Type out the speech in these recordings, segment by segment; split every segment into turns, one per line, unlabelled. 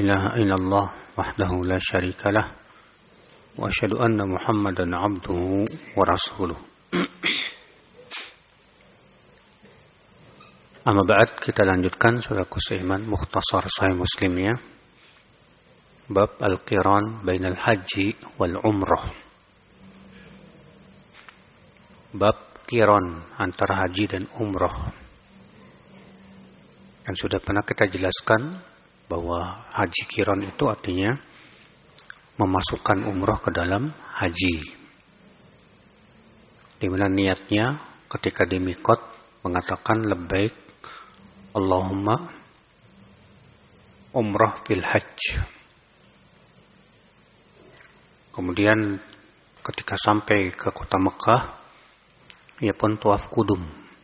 إله إلا الله وحده لا شريك له وأشهد أن محمدا عبده ورسوله. Amma ba'd, kita lanjutkan saudaraku seiman Mukhtasar Sahih Muslim ya. Bab al-qiran bainal haji wal umrah. Bab qiran antara haji dan umrah. Dan sudah pernah kita jelaskan bahwa haji qiran itu artinya memasukkan umrah ke dalam haji. Di mana niatnya ketika di miqat mengatakan labbaik Allahumma umrah fil hajj. Kemudian ketika sampai ke kota Mekah, ia pun tawaf kudum.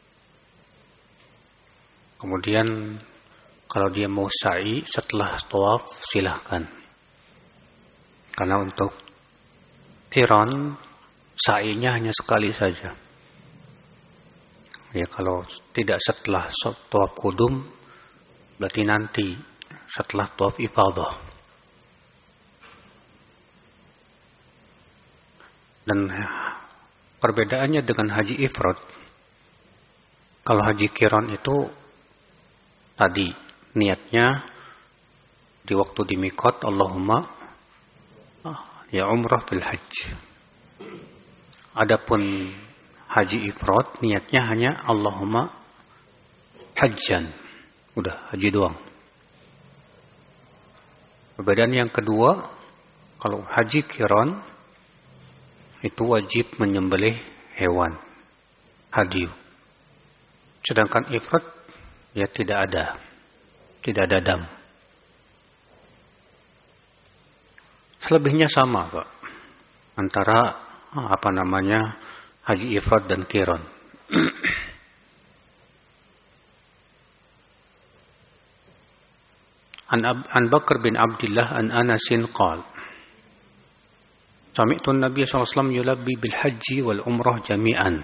Kemudian kalau dia mau sa'i setelah tawaf silahkan. Karena untuk qiran sa'inya hanya sekali saja. Ya, kalau tidak setelah tawaf kudum berarti nanti setelah tawaf ifadah. Dan perbedaannya dengan haji ifrad, kalau haji qiran itu tadi niatnya di waktu di miqat Allahumma ya umrah fil hajj. Adapun haji ifrad niatnya hanya Allahumma hajjan. Udah haji doang. Perbedaan yang kedua, kalau haji qiran itu wajib menyembelih hewan hadyu. Sedangkan ifrad ya tidak ada dam. Selebihnya sama Pak, antara haji ifrad dan qiran. An Bakr bin Abdullah an Anasin qala sami'tu an-nabiy sallallahu alaihi wasallam yulabbi bil hajji wal umrah jami'an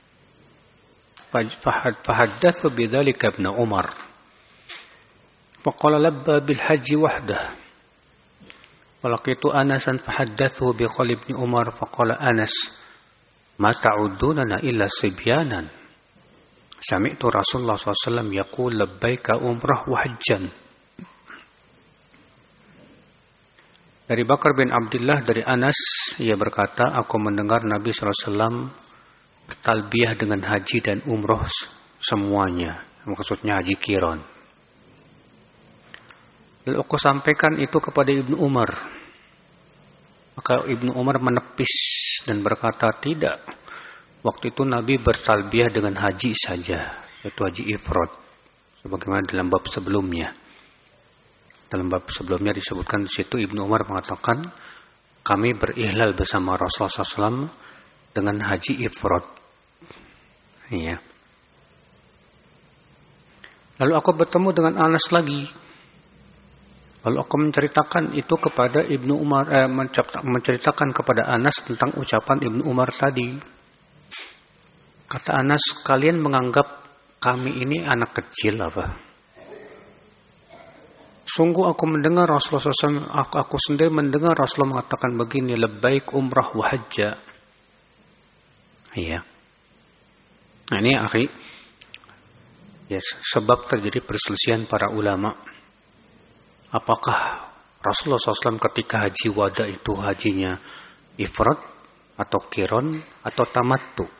fahaddathu bidzalika ibn Umar faqala labba bil hajji wahdah walaqitu Anasan fahaddathu bi qali ibn Umar faqala Anas ma ta'uddunana illa sibyanan sami'tu Rasulullah sallallahu alaihi wasallam yaqul labbaika umrah wa hajjan. Dari Bakar bin Abdullah dari Anas, ia berkata, aku mendengar Nabi SAW bertalbiyah dengan haji dan umroh semuanya. Maksudnya haji qiran. Lalu aku sampaikan itu kepada Ibnu Umar. Maka Ibnu Umar menepis dan berkata, tidak. Waktu itu Nabi bertalbiyah dengan haji saja, yaitu haji ifrad. Sebagaimana dalam bab sebelumnya. Dalam bab sebelumnya disebutkan di situ Ibnu Umar mengatakan kami berihlal bersama Rasulullah SAW dengan haji ifrad. Iya. Lalu aku bertemu dengan Anas lagi. Lalu aku menceritakan itu kepada Ibnu Umar, menceritakan kepada Anas tentang ucapan Ibnu Umar tadi. Kata Anas, kalian menganggap kami ini anak kecil apa? Sungguh aku mendengar Rasulullah SAW, aku sendiri mendengar Rasulullah mengatakan begini, labbaik umrah wa hajja. Iya. Nah ini akhi, ya, sebab terjadi perselisihan para ulama. Apakah Rasulullah SAW ketika haji wada itu hajinya ifrad atau qiran atau tamattu?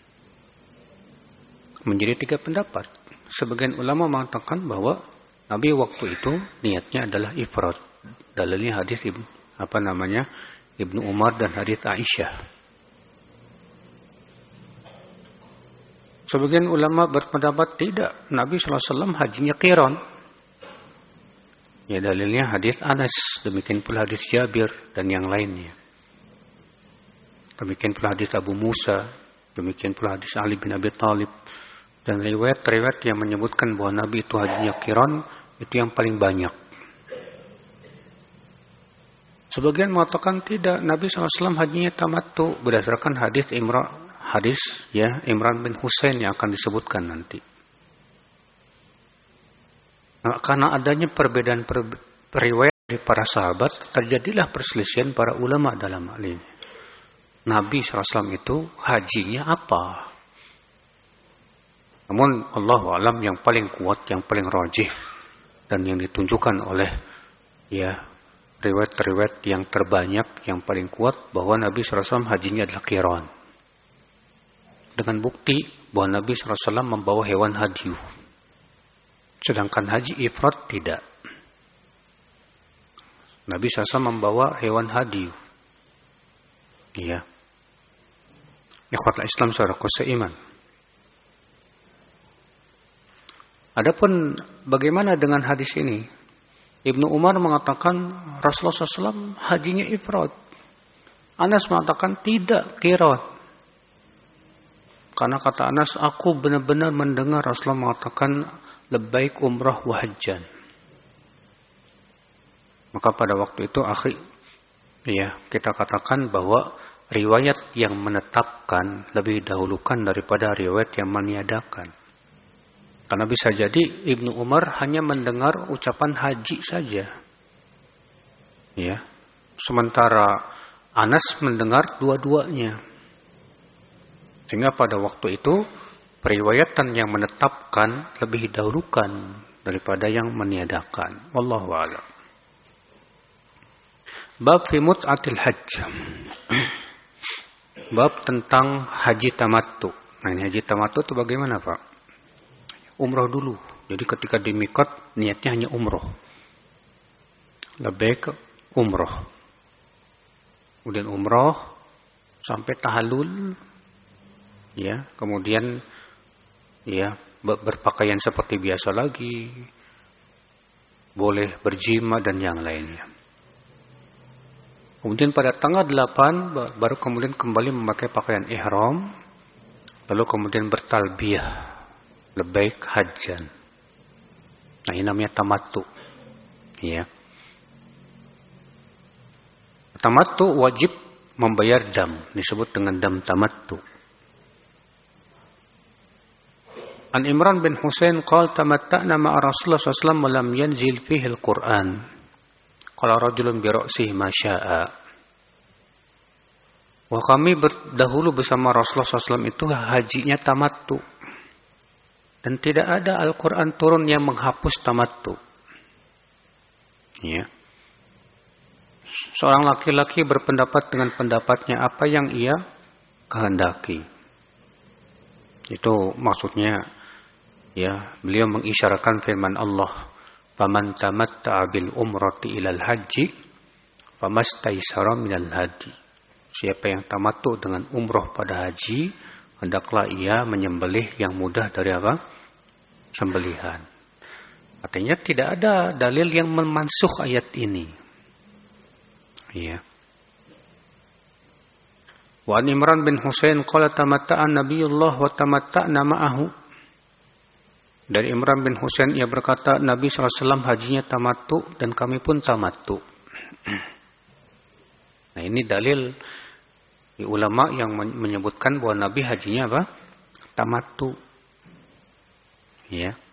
Menjadi tiga pendapat. Sebagian ulama mengatakan bahwa Nabi waktu itu niatnya adalah ifrad. Dalilnya hadis Ibnu Umar dan hadis Aisyah. Sebagian ulama berpendapat tidak, Nabi SAW hajinya qiran. Ya dalilnya hadis Anas, demikian pula hadis Jabir dan yang lainnya. Demikian pula hadis Abu Musa, demikian pula hadis Ali bin Abi Thalib. Dan riwayat-riwayat yang menyebutkan bahwa Nabi itu hajinya qiran itu yang paling banyak. Sebagian mengatakan tidak, Nabi SAW hajinya tamattu berdasarkan hadis Imran bin Husain yang akan disebutkan nanti. Nah, karena adanya perbedaan riwayat para sahabat, terjadilah perselisihan para ulama dalam hal ini. Nabi SAW itu hajinya apa? Namun Allah alam yang paling kuat, yang paling rajih dan yang ditunjukkan oleh riwayat-riwayat yang terbanyak, yang paling kuat bahwa Nabi SAW hajinya adalah qiran. Dengan bukti bahwa Nabi SAW membawa hewan hadiyu. Sedangkan haji ifrad tidak. Nabi SAW membawa hewan hadiyu. Iya. Ikhwatul Islam saudaraku seiman. Adapun bagaimana dengan hadis ini? Ibnu Umar mengatakan Rasulullah SAW hajinya ifrad. Anas mengatakan tidak, qiran. Karena kata Anas, aku benar-benar mendengar Rasulullah mengatakan labbaik umrah wa hajjan. Maka pada waktu itu kita katakan bahwa riwayat yang menetapkan lebih dahulukan daripada riwayat yang meniadakan. Karena bisa jadi Ibnu Umar hanya mendengar ucapan haji saja. Ya. Sementara Anas mendengar dua-duanya. Sehingga pada waktu itu periwayatan yang menetapkan lebih dahulukan daripada yang meniadakan. Wallahu a'lam. Bab fi mut'atil hajj. Bab tentang haji tamattu. Nah, ini haji tamattu itu bagaimana, Pak? Umroh dulu. Jadi ketika di miqat niatnya hanya umroh. Labbaik umroh. Kemudian umroh sampai tahallul. Ya, kemudian berpakaian seperti biasa lagi. Boleh berjima dan yang lainnya. Kemudian pada tanggal 8 baru kemudian kembali memakai pakaian ihram, lalu kemudian bertalbiyah, labbaik hajjan. Nah, ini namanya tamattu. Ya. Tamattu wajib membayar dam, disebut dengan dam tamattu. An Imran bin Husain qala tamatta'na ma'a Rasulullah sallallahu alaihi wasallam wa lam yanzil fihi al-Qur'an. Qala rajulun bi ra'sihi ma syaa. Wah, kami dahulu bersama Rasulullah SAW itu hajinya tamattu. Dan tidak ada Al-Quran turun yang menghapus tamattu. Ya. Seorang laki-laki berpendapat dengan pendapatnya apa yang ia kehendaki. Itu maksudnya, ya, beliau mengisyaratkan firman Allah, "Faman tamatta'a bil umrati ilal haji, famastaisara minal hadi." Siapa yang tamattu dengan umroh pada haji, hendaklah ia menyembelih yang mudah dari apa? Sembelihan. Artinya tidak ada dalil yang memansuh ayat ini. Iya. Wa an Imran bin Husain qala tamatta'a Nabiyullah wa tamatta'na ma'ahu. Dari Imran bin Husain ia berkata Nabi SAW hajinya tamattu dan kami pun tamattu. Nah, ini dalil ulama yang menyebutkan bahwa Nabi hajinya apa? Tamattu. Ya.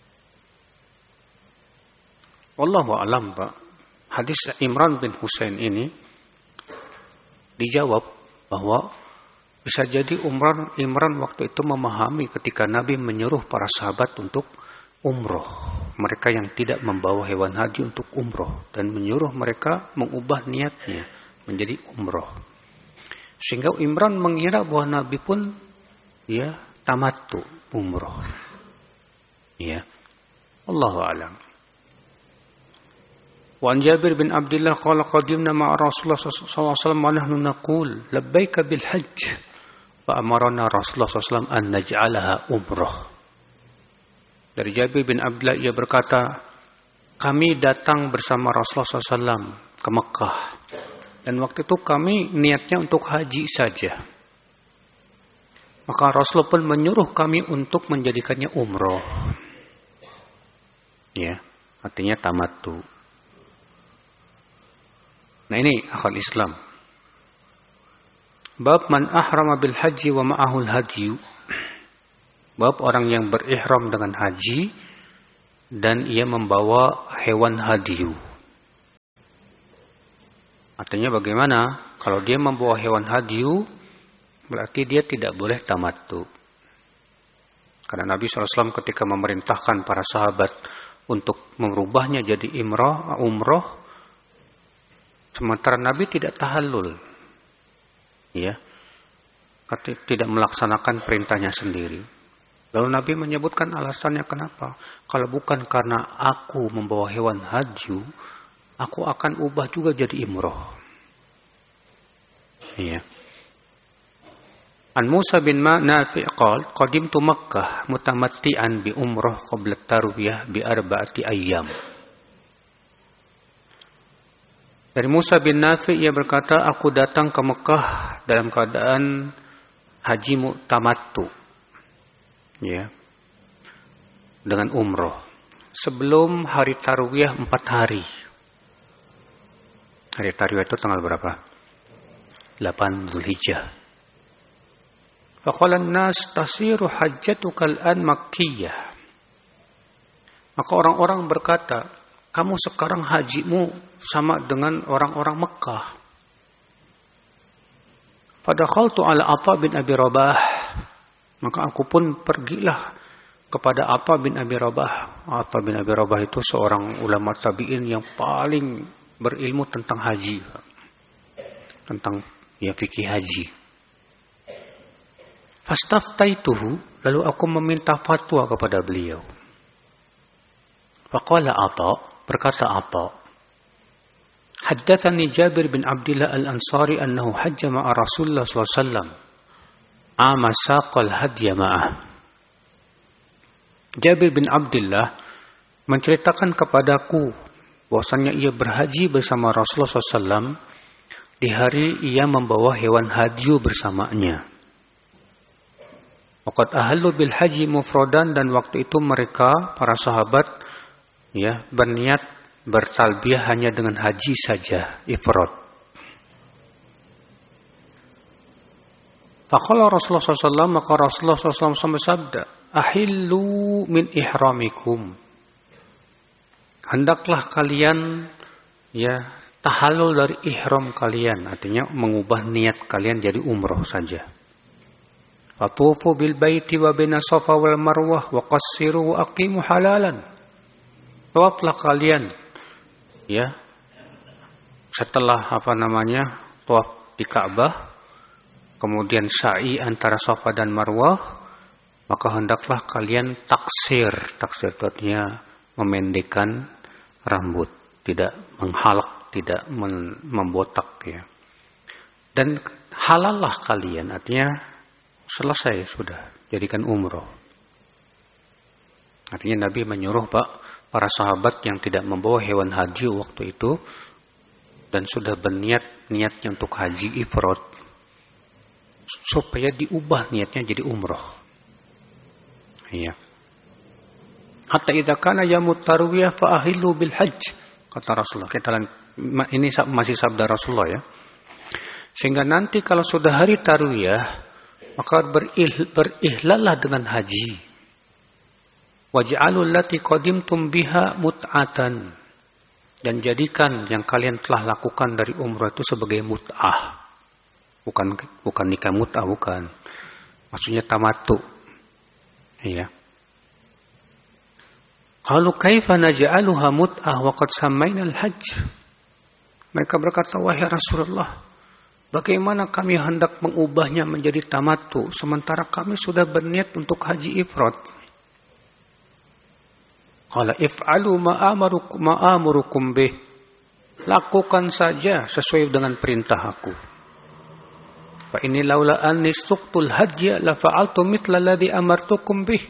Wallahu a'lam, Pak. Hadis Imran bin Husain ini dijawab bahwa bisa jadi Imran waktu itu memahami ketika Nabi menyuruh para sahabat untuk umroh. Mereka yang tidak membawa hewan haji untuk umroh. Dan menyuruh mereka mengubah niatnya menjadi umroh. Sehingga Imran mengira bahwa Nabi pun tamattu umroh. Ya. Allahu a'lam. Wa an Jabir bin Abdullah qala qadimna ma'a Rasulullah sallallahu alaihi wasallam wa nahnu naqul labbaika bil hajj fa amarna Rasulullah sallallahu alaihi wasallam an naj'alaha umrah. Dari Jabir bin Abdullah ia berkata, kami datang bersama Rasulullah sallallahu alaihi wasallam ke Mekah. Dan waktu itu kami niatnya untuk haji saja. Maka Rasulullah pun menyuruh kami untuk menjadikannya umroh. Ya, artinya tamattu. Nah, ini akal Islam. Bab man ahrama bil haji wa ma'ahul hadiyu. Bab orang yang berihram dengan haji dan ia membawa hewan hadiyu. Artinya bagaimana? Kalau dia membawa hewan hadyu, berarti dia tidak boleh tamattu. Karena Nabi SAW ketika memerintahkan para sahabat untuk merubahnya jadi umroh, sementara Nabi tidak tahallul, ya, tidak melaksanakan perintahnya sendiri. Lalu Nabi menyebutkan alasannya kenapa? Kalau bukan karena aku membawa hewan hadyu, aku akan ubah juga jadi umroh. Ya. An Musa bin Nafi' qala qadimtu Makkah mutamatti'an bi umrah qabla tarwiyah bi 4 ayyam. Dari Musa bin Nafi' ia berkata, aku datang ke Mekah dalam keadaan haji tamattu, ya, dengan umrah sebelum hari tarwiyah 4 hari. Hari tarwiyah itu tanggal berapa? 8 Dzulhijjah. Faqala an-nas tasiru hajjatuka al-an makkiyah. Maka orang-orang berkata, kamu sekarang hajimu sama dengan orang-orang Mekah. Fadakhaltu ala Atha bin Abi Rabah. Maka aku pun pergilah kepada Atha bin Abi Rabah. Atha bin Abi Rabah itu seorang ulama tabi'in yang paling berilmu tentang haji, tentang fikih haji. Fastaftaituhu, lalu aku meminta fatwa kepada beliau. Faqala Atha, berkata Atha, haddatsani Jabir bin Abdullah al-Ansari annahu hajja ma'a Rasulullah sallallahu alaihi wasallam ama saqal hadya ma'ah. Jabir bin Abdullah menceritakan kepadaku bahwasanya ia berhaji bersama Rasulullah SAW di hari ia membawa hewan hadyu bersamanya. Waqad ahallu bil haji mufradan, dan waktu itu mereka para sahabat berniat bertalbiyah hanya dengan haji saja, ifrad. Faqala Rasulullah SAW, maka Rasulullah SAW bersabda, ahillu min ihramikum. Hendaklah kalian tahallul dari ihram kalian, artinya mengubah niat kalian jadi umroh saja. Fatufu bil baiti wa baina Safa wal Marwah wa qassiru wa aqimu halalan. Tawaflah kalian setelah tawaf di Ka'bah, kemudian sa'i antara Safa dan Marwah, maka hendaklah kalian taksir itu artinya memendekkan rambut, tidak menghalak, tidak membotak, ya. Dan halallah kalian, artinya selesai sudah, jadikan umroh. Artinya Nabi menyuruh para sahabat yang tidak membawa hewan haji waktu itu dan sudah niatnya untuk haji ifrad, supaya diubah niatnya jadi umroh. Iya. Hatta idza kana yamut tarwiyah fa ahillu bil hajj, kata Rasulullah. Ini masih sabda Rasulullah, ya. Sehingga nanti kalau sudah hari tarwiyah, maka berihlallah dengan haji. Waj'alul lati qadimtum biha mut'atan, dan jadikan yang kalian telah lakukan dari umrah itu sebagai mut'ah. Bukan nikah mut'ah, bukan. Maksudnya tamattu. Iya. Qalu kaifa naj'aluha mut'ah wa qad sammayna al-hajj. Mereka berkata, wahai Rasulullah, bagaimana kami hendak mengubahnya menjadi tamattu sementara kami sudah berniat untuk haji ifrad? Qala if'alu ma'amurukum bih. Lakukan saja sesuai dengan perintah aku. Fa inni laula anni suqtul hadya la fa'altu mithla alladhi amartukum bih.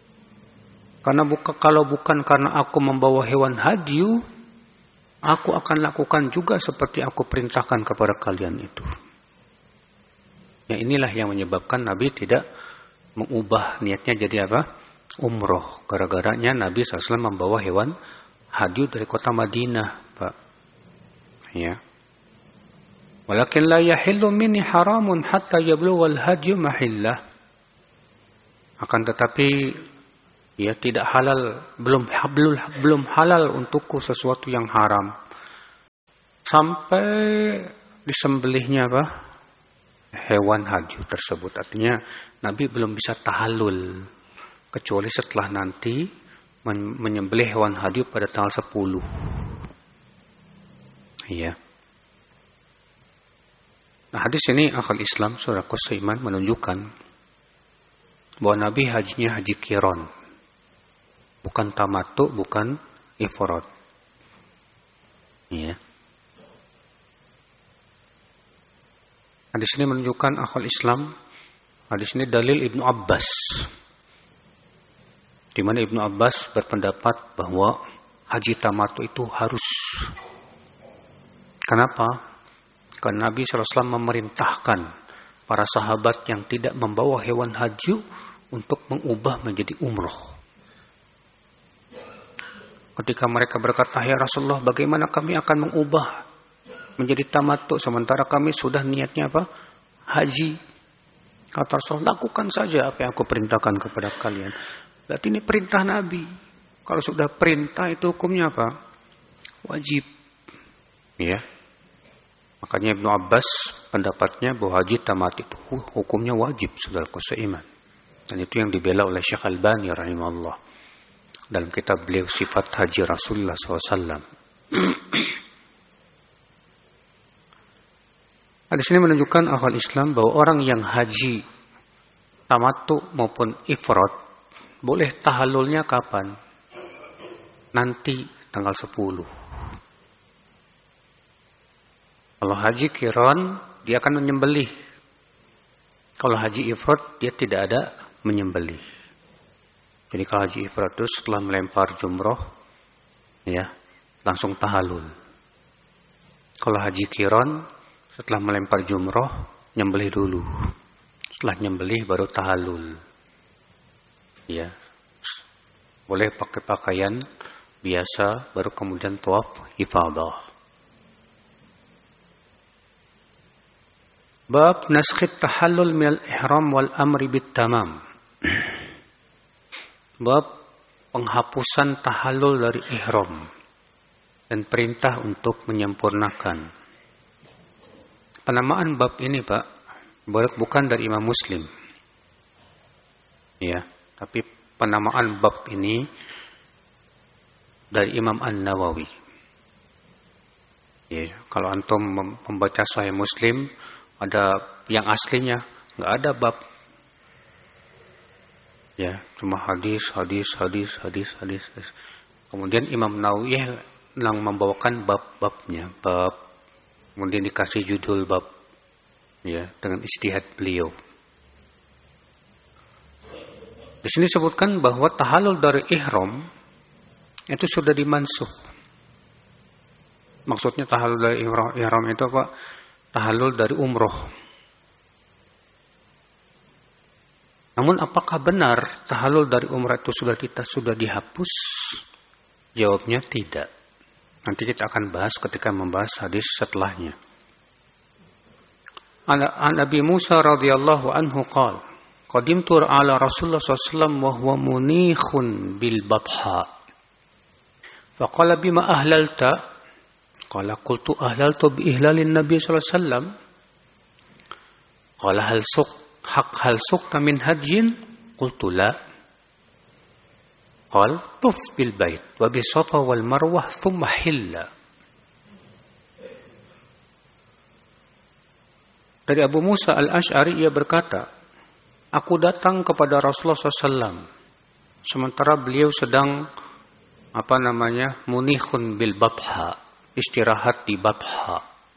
Kalau bukan karena aku membawa hewan hadyu, aku akan lakukan juga seperti aku perintahkan kepada kalian itu. Ya, inilah yang menyebabkan Nabi tidak mengubah niatnya jadi umroh. Gara-garanya Nabi SAW membawa hewan hadyu dari kota Madinah, Pak. Ya. Walakin la yahillu minni haramun hatta yablugha al-hadyu mahillah. Akan tetapi tidak halal, belum halal untukku sesuatu yang haram sampai disembelihnya apa? Hewan haji tersebut. Artinya Nabi belum bisa tahallul kecuali setelah nanti menyembelih hewan haji pada tanggal 10. Iya. Nah, hadis ini akal Islam saudaraku seiman menunjukkan bahwa Nabi hajinya haji qiran. Bukan tamattu, bukan ifrad. Iya. Hadis ini menunjukkan akal Islam. Hadis ini dalil Ibnu Abbas. Di mana Ibnu Abbas berpendapat bahwa haji tamattu itu harus. Kenapa? Karena Nabi SAW memerintahkan para sahabat yang tidak membawa hewan haji untuk mengubah menjadi umroh. Ketika mereka berkata, "Ya Rasulullah, bagaimana kami akan mengubah menjadi tamattu sementara kami sudah niatnya apa? Haji." Kata Rasulullah, "Lakukan saja apa yang aku perintahkan kepada kalian." Berarti ini perintah Nabi. Kalau sudah perintah itu hukumnya apa? Wajib. Ya. Makanya Ibnu Abbas pendapatnya bahwa haji tamat itu hukumnya wajib, saudaraku seiman. Dan itu yang dibela oleh Syekh Albani rahimahullah dalam kitab beliau Sifat Haji Rasulullah SAW. Di sini menunjukkan akal Islam bahwa orang yang haji tamattu maupun ifrad boleh tahallulnya kapan? Nanti tanggal 10. Kalau haji qiran dia akan menyembelih. Kalau haji ifrad dia tidak ada menyembelih. Jadi kalau haji ifrad itu setelah melempar jumroh ya langsung tahallul. Kalau haji qiran setelah melempar jumroh nyembelih dulu. Setelah nyembelih baru tahallul. Ya. Boleh pakai pakaian biasa baru kemudian tawaf ifadah. Bab naskhit tahallul minal ihram wal amri bit tamam. Bab penghapusan tahallul dari ihram dan perintah untuk menyempurnakan. Penamaan bab ini, Pak, bukan dari Imam Muslim. Ya, tapi penamaan bab ini dari Imam An-Nawawi. Ya, kalau antum membaca Sahih Muslim ada yang aslinya nggak ada bab, ya cuma hadis. Kemudian Imam Nawawi yang membawakan bab-babnya, bab kemudian dikasih judul bab, ya dengan ijtihad beliau. Di sini disebutkan bahwa tahallul dari ihram itu sudah dimansukh. Maksudnya tahallul dari ihram itu apa? Tahallul dari umroh. Namun apakah benar tahallul dari umrah itu sudah dihapus? Jawabnya tidak. Nanti kita akan bahas ketika membahas hadis setelahnya. An Abi Musa radhiyallahu anhu qala qadimtu ala Rasulullah sallallahu alaihi wasallam wa huwa munikhun bil batha. Faqala bima ahlalta? Qala qultu ahlaltu bi ihlalin Nabi sallallahu alaihi wasallam. Qala hal suqta min hajjin? Qultu la. Qala tuf bil bait wa bi Safa wal Marwah thumma hilla. Dari Abu Musa al-Asy'ari ia berkata, aku datang kepada Rasulullah SAW sementara beliau sedang munikhun bil batha, istirahat di Batha.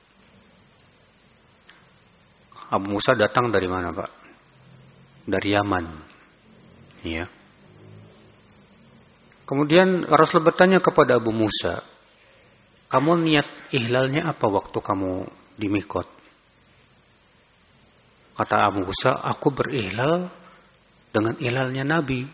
Abu Musa datang dari mana, Pak? Dari Yaman. Ya. Kemudian Rasul bertanya kepada Abu Musa, kamu niat ihlalnya apa waktu kamu di Miqat? Kata Abu Musa, aku berihlal dengan ihlalnya Nabi.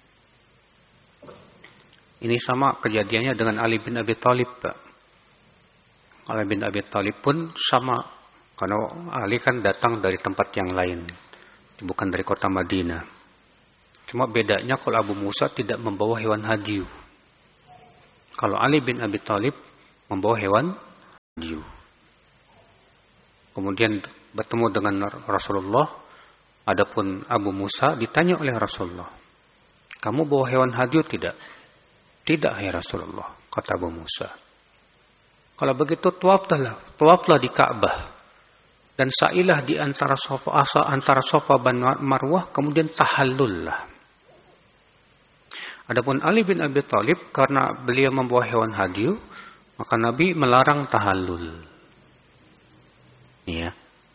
Ini sama kejadiannya dengan Ali bin Abi Thalib, Pak. Ali bin Abi Thalib pun sama, karena Ali kan datang dari tempat yang lain, bukan dari kota Madinah. Cuma bedanya kalau Abu Musa tidak membawa hewan haji. Kalau Ali bin Abi Thalib membawa hewan hadiu. Kemudian bertemu dengan Rasulullah. Adapun Abu Musa ditanya oleh Rasulullah, kamu bawa hewan hadiu tidak? Tidak, hai Rasulullah, kata Abu Musa. Kalau begitu tawaflah di Ka'bah dan sa'ilah di antara Safa dan Marwah, kemudian tahallullah. Adapun Ali bin Abi Thalib, karena beliau membawa hewan hadiu, maka Nabi melarang tahallul. Ya.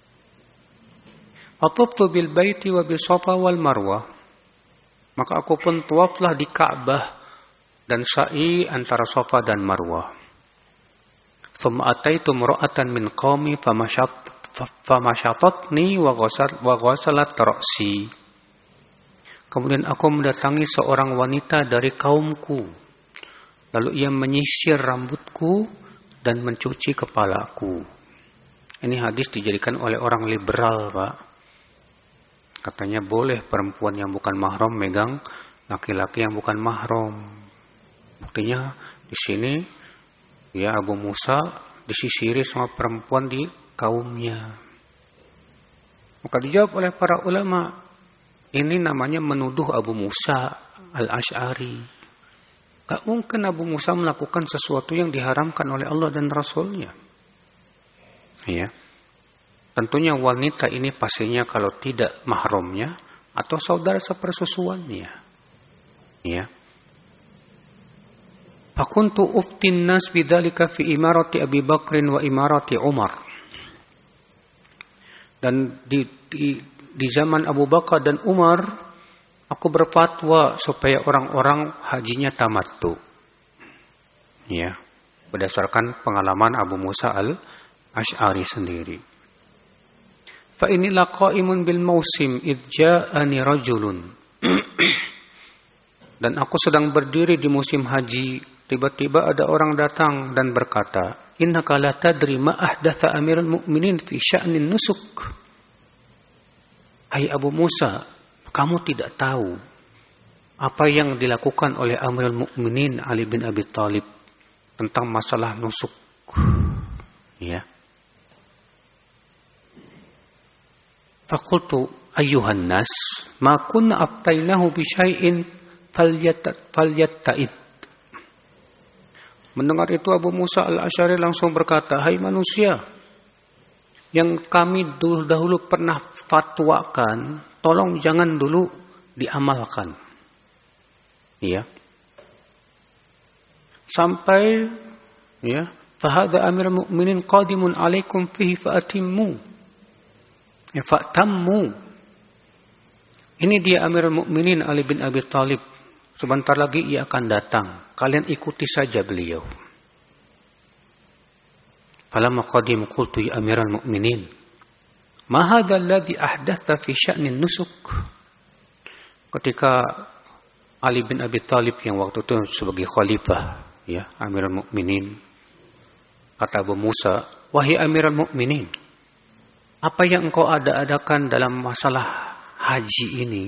Atuftu bil baiti wa bi Safa wal Marwah. Maka aku pun tawaflah di Ka'bah dan sa'i antara Safa dan Marwah. Thumma ataitu imra'atan min qaumi famashatatni wa ghasalat ra'si. Kemudian aku mendatangi seorang wanita dari kaumku. Lalu ia menyisir rambutku dan mencuci kepalaku. Ini hadis dijadikan oleh orang liberal, Pak. Katanya boleh perempuan yang bukan mahram megang laki-laki yang bukan mahram. Buktinya di sini ya Abu Musa disisiri sama perempuan di kaumnya. Maka dijawab oleh para ulama, ini namanya menuduh Abu Musa al-Asy'ari. Gak mungkin Abu Musa melakukan sesuatu yang diharamkan oleh Allah dan Rasulnya. Ya. Tentunya wanita ini pastinya kalau tidak mahramnya atau saudara sepersusuannya. Ya. Fakuntu uftin nas bidzalika fi imarati Abi Bakrin wa imarati Umar. Dan di zaman Abu Bakar dan Umar, aku berfatwa supaya orang-orang hajinya tamattu. Ya. Berdasarkan pengalaman Abu Musa al-Asy'ari sendiri. Fa inilah qaimun bil mausim id ja'ani rajulun. Dan aku sedang berdiri di musim haji, tiba-tiba ada orang datang dan berkata, innaka la tadri ma ahdatha amirul mu'minin fi sya'nin nusuk. Hai Abu Musa, kamu tidak tahu apa yang dilakukan oleh Amirul Mukminin Ali bin Abi Thalib tentang masalah nusuk. Ya. Faqultu ayyuhan nas ma kunna aftainahu bi syai'in falyatta'id. Mendengar itu Abu Musa al-Asy'ari langsung berkata, hai manusia, yang kami dahulu pernah fatwakan, tolong jangan dulu diamalkan. Ya. Sampai ya, fa hadza amirul mu'minin qadimun 'alaikum fihi fa'atimmu. Ya, fa'tammu. Ini dia Amirul Mukminin Ali bin Abi Thalib. Sebentar lagi ia akan datang. Kalian ikuti saja beliau. Falamma qadim qultu ya Amirul Mukminin, ma hadha alladhi ahdatha fi sya'nin nusuk. Ketika Ali bin Abi Thalib yang waktu itu sebagai khalifah, ya, Amirul Mukminin, kata Abu Musa, wahai Amirul Mukminin, apa yang engkau adakan dalam masalah haji ini?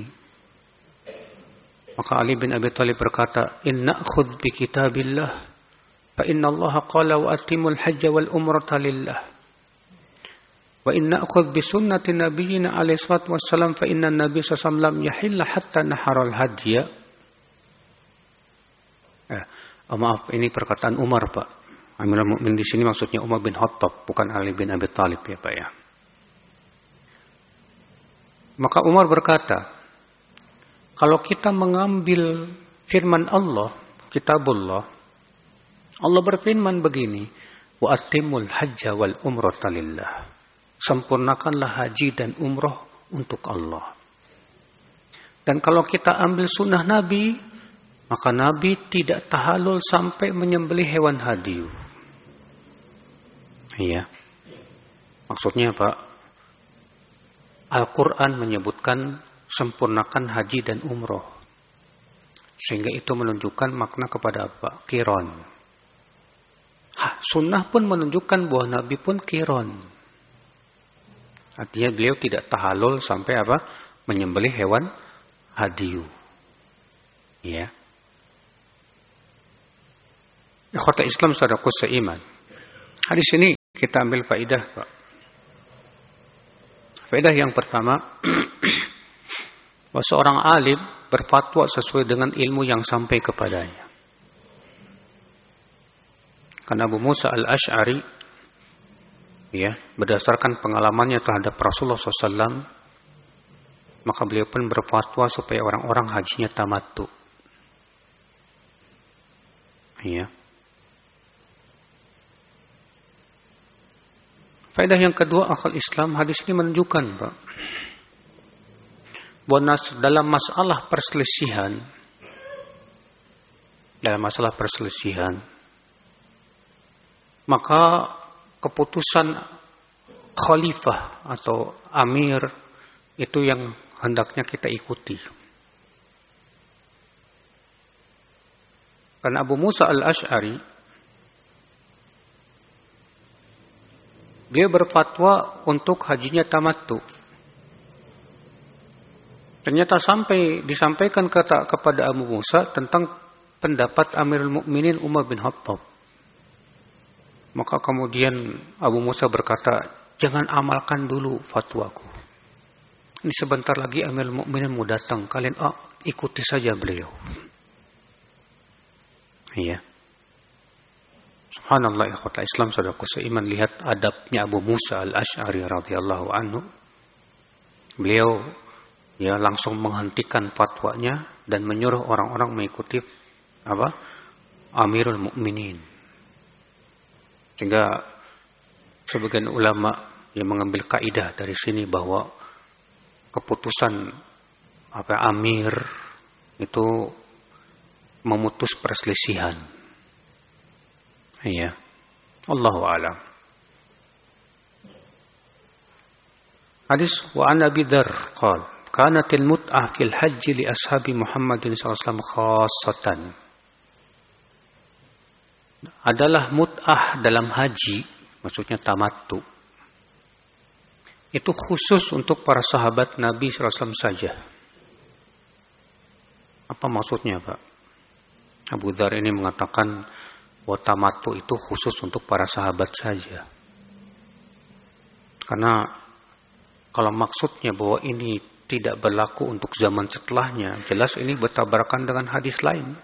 Maka Ali bin Abi Thalib berkata, inna khudh bi kitabillah fa inna Allah qala wa atimul hajja wal umrata lillah wa inna khudh bi sunnati nabiyyina alaihi salatu wassalam fa inna nabiy sallallahu alaihi wasallam yahilla hatta naharal hadya. Maaf, ini perkataan Umar, Pak. Amirul Mukminin di sini maksudnya Umar bin Khattab, bukan Ali bin Abi Thalib, ya Pak ya. Maka Umar berkata, kalau kita mengambil firman Allah, kitabullah, Allah berfirman begini, wa atimul hajja wal umrata lillah. Sempurnakanlah haji dan umrah untuk Allah. Dan kalau kita ambil sunnah Nabi, maka Nabi tidak tahallul sampai menyembelih hewan hadiu. Iya. Maksudnya Pak, Al-Quran menyebutkan sempurnakan haji dan umroh. Sehingga itu menunjukkan makna kepada apa? Qiran. Sunnah pun menunjukkan bahwa Nabi pun qiran. Artinya beliau tidak tahallul sampai apa? Menyembelih hewan hadiu. Ya. Ikhwatul Islam saudaraku seiman. Hadis ini kita ambil faedah, Pak. Faedah yang pertama, bahwa seorang alim berfatwa sesuai dengan ilmu yang sampai kepadanya. Karena Abu Musa al-Ash'ari, ya, berdasarkan pengalamannya terhadap Rasulullah SAW, maka beliau pun berfatwa supaya orang-orang hajinya tamattu. Ya. Faedah yang kedua, akal Islam, hadis ini menunjukkan, Pak, bahwa dalam masalah perselisihan, maka keputusan khalifah atau amir itu yang hendaknya kita ikuti. Karena Abu Musa al-Ash'ari, beliau berfatwa untuk hajinya tamattu. Ternyata disampaikan kepada Abu Musa tentang pendapat Amirul Mukminin Umar bin Khattab. Maka kemudian Abu Musa berkata, jangan amalkan dulu fatwaku. Ini sebentar lagi Amirul Mukminin mau datang, kalian ikuti saja beliau. Iya. Subhanallah, ikhwatal Islam, saudaraku seiman, lihat adabnya Abu Musa al-Ash'ari radhiyallahu anhu. Beliau langsung menghentikan fatwanya dan menyuruh orang-orang mengikuti Amirul Mukminin. Sehingga sebagian ulama yang mengambil kaidah dari sini bahwa keputusan amir itu memutus perselisihan. Iya. Allahu a'lam. Hadis wa an Abi Dzar qala kanatil mut'ah fil hajj li ashabi Muhammadin sallallahu alaihi wasallam khassatan. Adalah mut'ah dalam haji, maksudnya tamattu. Itu khusus untuk para sahabat Nabi sallallahu alaihi wasallam saja. Apa maksudnya, Pak? Abu Dzar ini mengatakan bahwa tamattu itu khusus untuk para sahabat saja. Karena kalau maksudnya bahwa ini tidak berlaku untuk zaman setelahnya, jelas ini bertabrakan dengan hadis lain.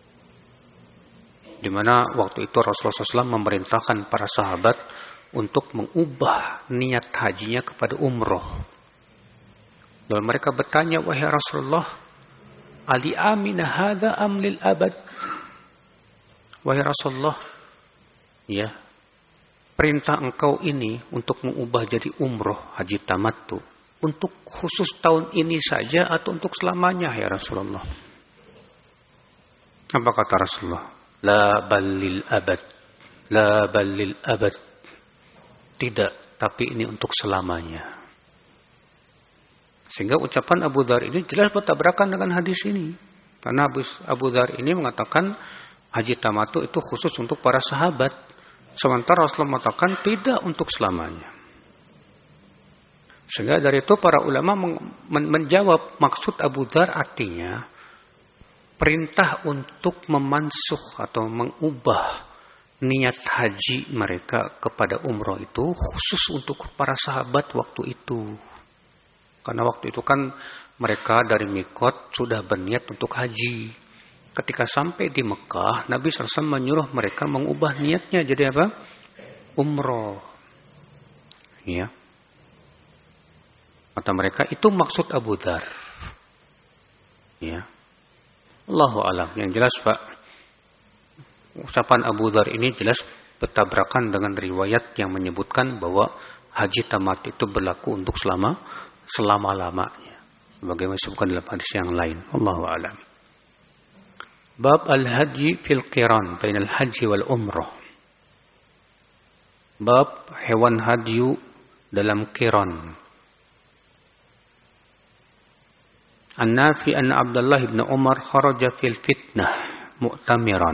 Di mana waktu itu Rasulullah SAW memerintahkan para sahabat untuk mengubah niat hajinya kepada umroh. Lalu mereka bertanya, wahai Rasulullah, ali amina hadza am lil abad? Wahai Rasulullah, ya, perintah engkau ini untuk mengubah jadi umroh haji tamattu untuk khusus tahun ini saja atau untuk selamanya, ya Rasulullah? Apa kata Rasulullah? La balil abad. La balil abad. Tidak, tapi ini untuk selamanya. Sehingga ucapan Abu Dzar ini jelas bertabrakan dengan hadis ini. Karena Abu Dzar ini mengatakan haji tamattu itu khusus untuk para sahabat. Sementara Rasulullah mengatakan tidak untuk selamanya. Sehingga dari itu para ulama menjawab maksud Abu Dzar artinya perintah untuk memansuh atau mengubah niat haji mereka kepada umroh itu khusus untuk para sahabat waktu itu. Karena waktu itu kan mereka dari Mikot sudah berniat untuk haji. Ketika sampai di Mekah, Nabi SAW menyuruh mereka mengubah niatnya jadi apa? Umroh. Ya. Kata mereka, itu maksud Abu Dzar. Ya. Allahu a'lam. Yang jelas, Pak, ucapan Abu Dzar ini jelas bertabrakan dengan riwayat yang menyebutkan bahwa haji tamattu itu berlaku untuk selama-lamanya. Sebagaimana disebutkan dalam hadis yang lain. Allahu a'lam. Bab al-haji fil qiran bainal haji wal umrah. Bab hewan hadyu dalam qiran. An-Nafi anna Abdullah bin Umar kharaja fil fitnah mu'tamiran.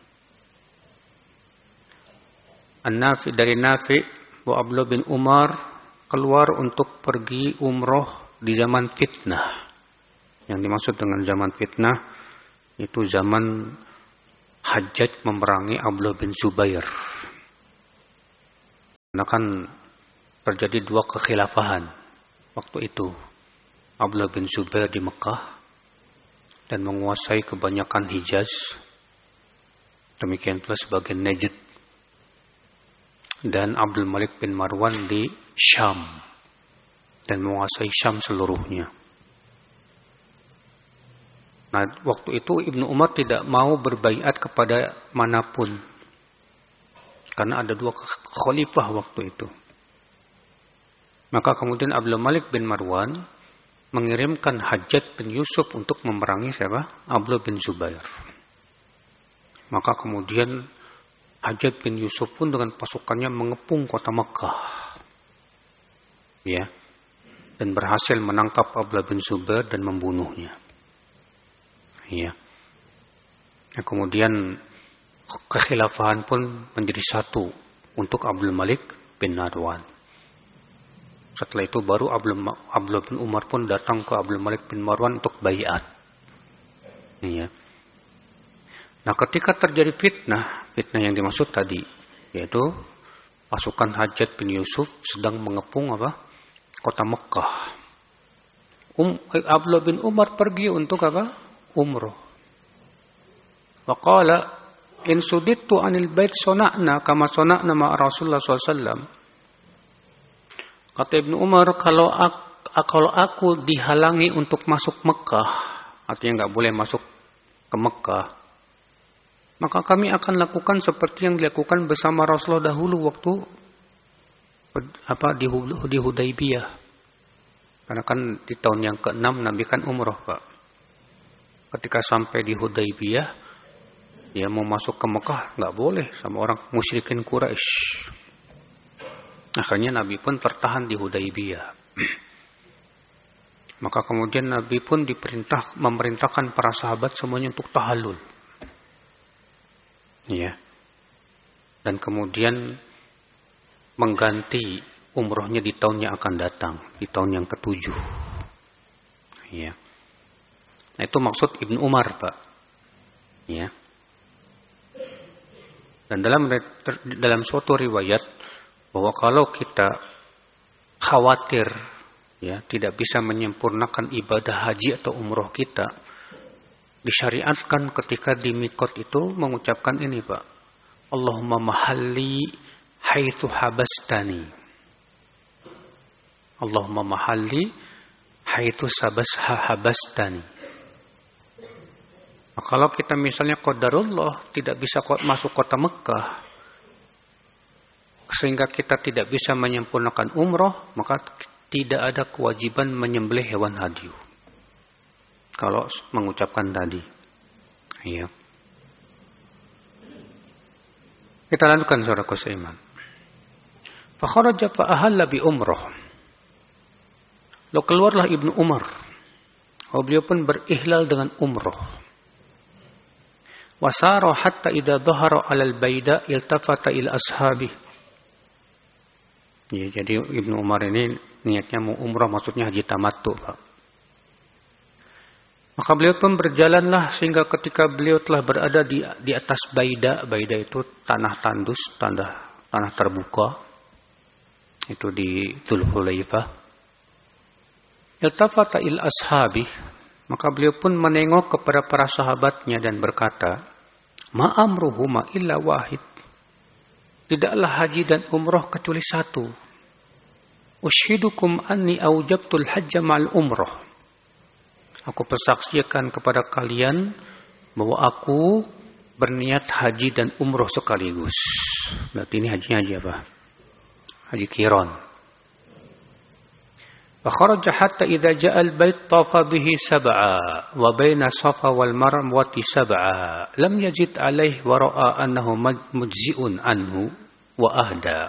An-Nafi dari Nafi bahwa Abdullah bin Umar keluar untuk pergi umroh di zaman fitnah. Yang dimaksud dengan zaman fitnah itu zaman Hajjaj memerangi Abdullah bin Zubair. Karena kan terjadi dua kekhilafahan waktu itu. Abdullah bin Zubair di Mekah dan menguasai kebanyakan Hijaz. Demikian pula sebagian Najd. Dan Abdul Malik bin Marwan di Syam dan menguasai Syam seluruhnya. Nah, waktu itu Ibnu Umar tidak mau berbaiat kepada manapun. Karena ada dua khalifah waktu itu. Maka kemudian Abdul Malik bin Marwan mengirimkan Hajjaj bin Yusuf untuk memerangi siapa? Abdullah bin Zubair. Maka kemudian Hajjaj bin Yusuf pun dengan pasukannya mengepung kota Mekah. Ya. Dan berhasil menangkap Abdullah bin Zubair dan membunuhnya. Ya. Nah, kemudian kekhilafahan pun menjadi satu untuk Abdul Malik bin Marwan. Setelah itu baru Abdullah bin Umar pun datang ke Abdul Malik bin Marwan untuk baiat. Ya. Nah, ketika terjadi fitnah yang dimaksud tadi, yaitu pasukan Hajjaj bin Yusuf sedang mengepung kota Mekah. Abdullah bin Umar pergi untuk umroh. Waqala in sudittu anil bait sona'na kama sona'na ma Rasulullah SAW. Kata Ibnu Umar, kalau aku dihalangi untuk masuk Mekah, artinya nggak boleh masuk ke Mekah, maka kami akan lakukan seperti yang dilakukan bersama Rasulullah dahulu waktu di Hudaybiyah. Karena kan di tahun yang ke-6 Nabi kan umroh, Pak. Ketika sampai di Hudaybiyah, ya mau masuk ke Mekah nggak boleh sama orang musyrikin Quraisy. Akhirnya Nabi pun tertahan di Hudaybiyah. Maka kemudian Nabi pun memerintahkan para sahabat semuanya untuk tahallul. Ya. Dan kemudian mengganti umrohnya di tahun yang akan datang, di tahun yang ke-7. Ya. Nah, itu maksud Ibnu Umar, Pak. Ya. Dan dalam suatu riwayat bahwa kalau kita khawatir ya tidak bisa menyempurnakan ibadah haji atau umroh kita, disyariatkan ketika di mikot itu mengucapkan ini, Pak. Allahumma mahalli haitsu habastani. Allahumma mahalli haitsu habastani. Nah, kalau kita misalnya qadarullah tidak bisa masuk kota Mekah sehingga kita tidak bisa menyempurnakan umroh, maka tidak ada kewajiban menyembelih hewan hadyu. Kalau mengucapkan tadi. Ya. Kita lanjutkan saudaraku seiman. Fa kharaja fa ahalla bi umrah. Lalu keluarlah Ibnu Umar. Beliau pun berihlal dengan umroh. Wasara hatta idza dhahara 'alal baida iltafata ila ashabi. Ya, jadi Ibnu Umar ini niatnya mau umrah, maksudnya haji tamattu, Pak. Maka beliau pun berjalanlah sehingga ketika beliau telah berada di atas baida itu tanah tandus, tanah terbuka. Itu di Dzulhulaifah. Iltafata il ashabi, maka beliau pun menengok kepada para sahabatnya dan berkata, "Ma amruhuma illa wahid." Tidaklah haji dan umroh kecuali satu. Ushidukum anni aujabtul hajja ma'al umroh. Aku persaksikan kepada kalian bahwa aku berniat haji dan umroh sekaligus. Berarti ini haji apa? Haji qiran. Fa kharaja hatta idza ja'a al-bait tafa bihi sab'a wa baina Safa wal Marwati sab'a lam yajid alayhi wa ra'a annahu mujzi'un anhu wa ahda.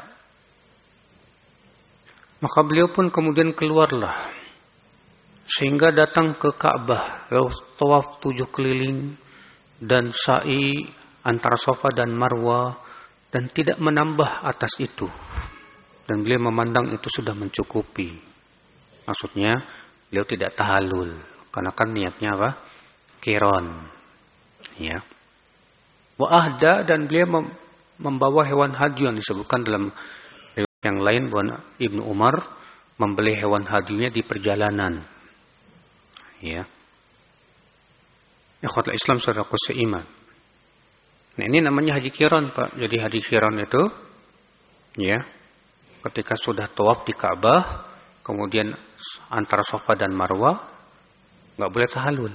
Maka beliau pun kemudian keluarlah sehingga datang ke Ka'bah, lalu tawaf 7 keliling dan sa'i antara Safa dan Marwa dan tidak menambah atas itu. Dan beliau memandang itu sudah mencukupi. Maksudnya beliau tidak tahallul karena kan niatnya apa? Qiran. Ya. Wa ahda, dan beliau membawa hewan hadyu yang disebutkan dalam Yang lain Ibnu Umar membeli hewan hadiunya di perjalanan. Ya. Ikhwatul Islam saudaraku seiman. Nah, ini namanya haji qiran, Pak. Jadi haji qiran itu ya, ketika sudah tawaf di Ka'bah, kemudian antara Safa dan Marwah enggak boleh tahallul.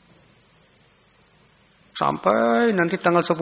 Sampai nanti tanggal 10.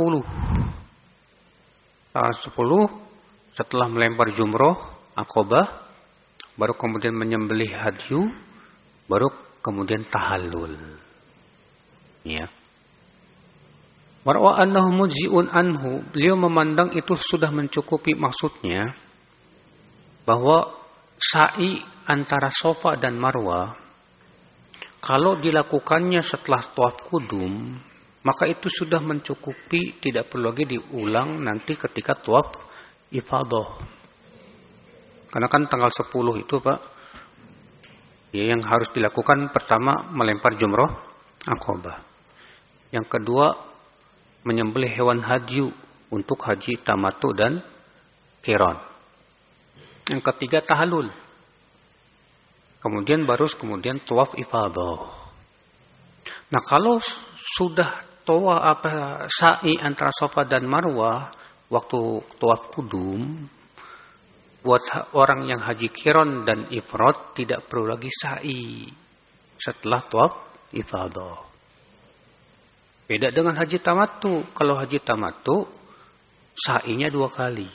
Tanggal 10 setelah melempar jumroh Aqabah, baru kemudian menyembelih hadyu, baru kemudian tahallul. Ya. Warwa annahu mujzi'un anhu, beliau memandang itu sudah mencukupi, maksudnya bahwa sa'i antara Safa dan Marwah kalau dilakukannya setelah tawaf qudum, maka itu sudah mencukupi, tidak perlu lagi diulang nanti ketika tawaf ifadah. Karena kan tanggal 10 itu, Pak, ya, yang harus dilakukan pertama melempar jumroh Aqabah. Yang kedua, menyembelih hewan hadyu untuk haji tamattu dan qiran. Yang ketiga, tahallul. Kemudian tawaf ifadah. Nah, kalau sudah sa'i antara Safa dan Marwah waktu tawaf qudum, buat orang yang haji qiran dan ifrad tidak perlu lagi sa'i setelah tawaf ifadah. Beda dengan haji tamattu. Kalau haji tamattu sa'inya 2 kali.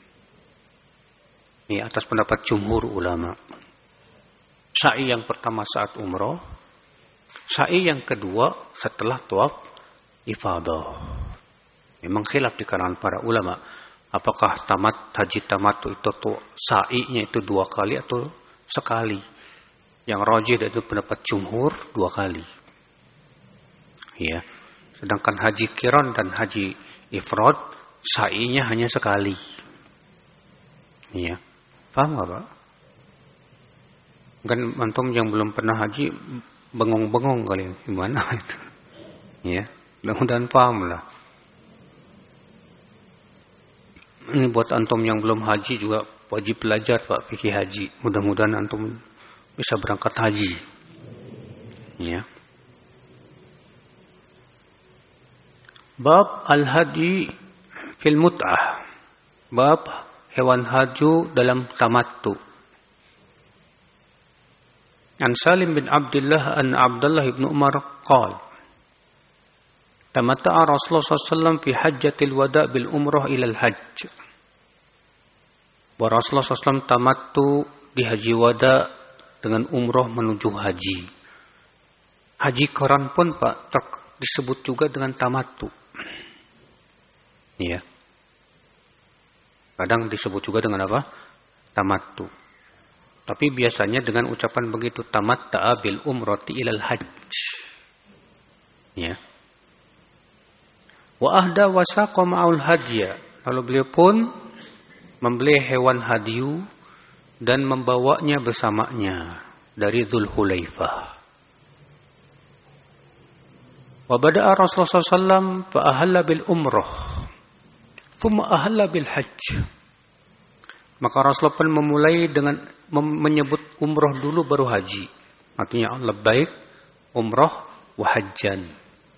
Ini atas pendapat jumhur ulama. Sa'i yang pertama saat umroh, sa'i yang kedua setelah tawaf ifadah. Memang khilaf di kalangan para ulama, apakah haji tamattu itu sa'inya itu 2 kali atau sekali. Yang rajih itu pendapat jumhur 2 kali. Ya. Sedangkan haji qiran dan haji ifrad sa'inya hanya sekali. Iya. Paham enggak, Pak? Kan antum yang belum pernah haji bengong-bengong kali gimana itu. Iya. Mudah-mudahan paham lah. Ini buat antum yang belum haji juga wajib belajar, Pak, fikih haji. Mudah-mudahan antum bisa berangkat haji. Iya. Bab al-hadi fil mut'ah. Bab hewan hadyu dalam tamattu. An Salim bin Abdullah an Abdullah ibn Umar qala tamatta'a Rasulullah SAW fi hajjatil wada' bil umrah ila al-hajj. Rasulullah SAW tamattu di haji wada dengan umrah menuju haji. Haji qiran pun, Pak, disebut juga dengan tamattu. Iya. Kadang disebut juga dengan apa? Tamattu. Tapi biasanya dengan ucapan begitu, tamatta'a bil umrati ilal hajj. Ya. Wa ahda wa saqa ma'ul hadya. Lalu beliau pun membeli hewan hadyu dan membawanya bersamanya dari Dzulhulaifah. Wa bada'a Rasulullah SAW fa ahalla bil umrah. Thumma ahalla bil hajj. Maka Rasulullah pun memulai dengan menyebut umrah dulu baru haji. Artinya labbaik umrah wa hajjan.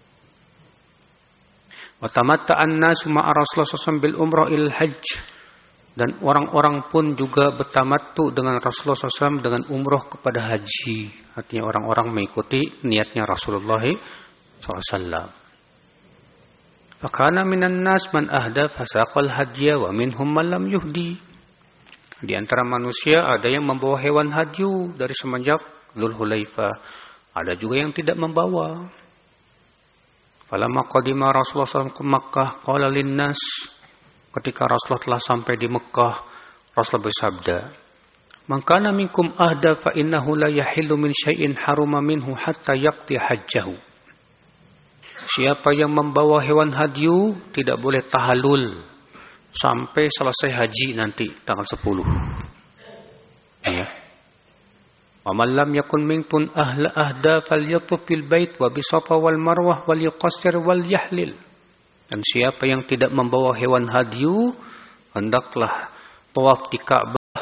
Wa tamatta'an nasu ma'a Rasulullah SAW bil umrah ilal hajj. Dan orang-orang pun juga bertamattu dengan Rasulullah SAW dengan umrah kepada haji. Artinya orang-orang mengikuti niatnya Rasulullah SAW. Fakana minan nas man ahda fasaqal hadya wa minhum man lam yuhdi. Di antara manusia ada yang membawa hewan hadyu dari semenjak Dzulhulaifah. Ada juga yang tidak membawa. Falamma qadima Rasulullah SAW ke Makkah qala linnas. Ketika Rasulullah telah sampai di Mekah, Rasulullah bersabda, "Man kana minkum ahda fa innahu la yahillu min syai'in haruma minhu hatta yaqdi hajjahu." Siapa yang membawa hewan hadyu tidak boleh tahallul sampai selesai haji nanti tanggal 10. Ya. Wa man lam yakun minkum ahda falyatuf bil bait wa bi Safa wal Marwah wal yuqassir wal yahlil. Dan siapa yang tidak membawa hewan hadyu hendaklah tawaf di Ka'bah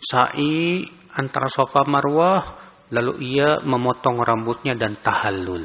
sa'i antara Safa Marwah, lalu ia memotong rambutnya dan tahallul.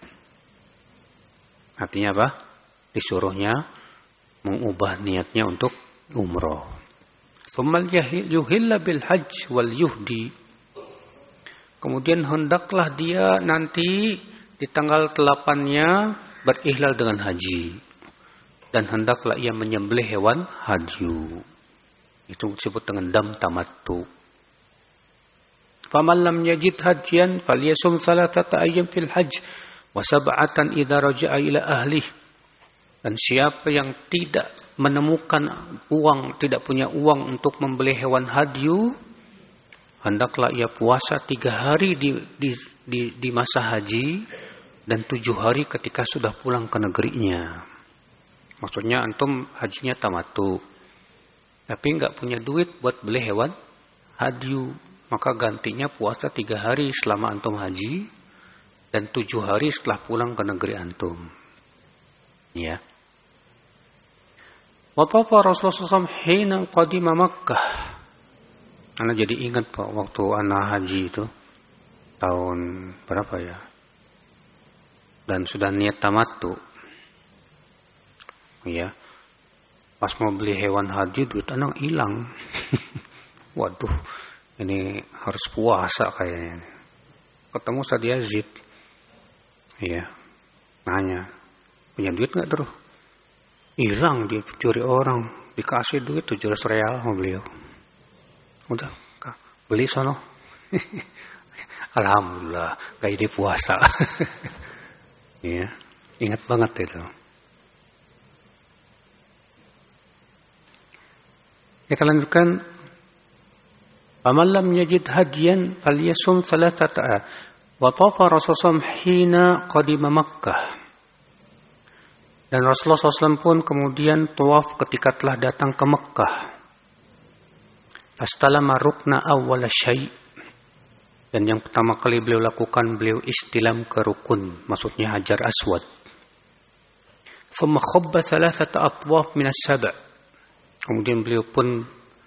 Artinya apa? Disuruhnya mengubah niatnya untuk umroh. Tsummal yuhilla bil hajj wal yuhdi. Kemudian hendaklah dia nanti di tanggal 8-nya berihlal dengan haji. Dan hendaklah ia menyembelih hewan hadyu. Itu disebut dengan dam tamattu. Faman lam yajid hadiyan falyasum 3 ayyam fil hajj wa 7 idza raja'a ila ahlih. Dan siapa yang tidak menemukan uang, tidak punya uang untuk membeli hewan hadyu, hendaklah ia puasa 3 hari di masa haji dan 7 hari ketika sudah pulang ke negerinya. Maksudnya antum hajinya tamattu, tapi nggak punya duit buat beli hewan hadyu, maka gantinya puasa 3 hari selama antum haji dan 7 hari setelah pulang ke negeri antum. Ya. Wa tafa Rasulullah SAW hina qadima Makkah. Ana jadi ingat Pak waktu ana haji itu tahun berapa ya? Dan sudah niat tamattu. Ya. Pas mau beli hewan haji duit anak hilang. Waduh, ini harus puasa kayaknya. Ketemu Ustaz Yazid. Iya. Nanya, punya duit enggak, Bro? Hilang, dia curi orang, dikasih duit 700 real sama beliau. Udah, beli sono. Alhamdulillah, gak jadi puasa. Ya, ingat banget itu. Kita lanjutkan. Faman lam yajid hadiyan falyasum 3 wa tafa Rasulullah hina qadima Makkah. Dan Rasulullah SAW pun kemudian tawaf ketika telah datang ke Mekah. Fastalama rukna awwala syai'. Dan yang pertama kali beliau lakukan, beliau istilam ke rukun, maksudnya Hajar Aswad. Thumma khabba 3 atwaf min as-sab'. Kemudian beliau pun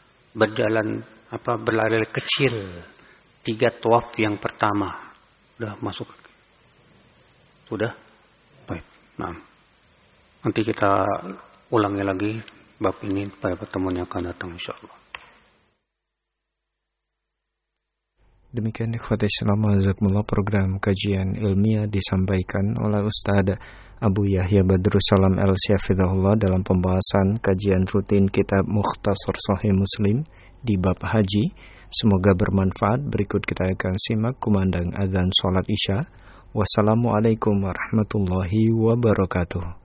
berlari kecil 3 tawaf yang pertama. Sudah masuk. Sudah? Baik. Nah. Nanti kita ulangi lagi bab ini pada pertemuan yang akan datang insyaallah.
Demikian ikhwati Islam azakumullah, program kajian ilmiah disampaikan oleh Ustaz Abu Yahya Badrussalam Al-Syafidahullah dalam pembahasan kajian rutin kitab Mukhtasar Sahih Muslim di bab haji. Semoga bermanfaat. Berikut kita akan simak kumandang azan salat Isya. Wassalamualaikum warahmatullahi wabarakatuh.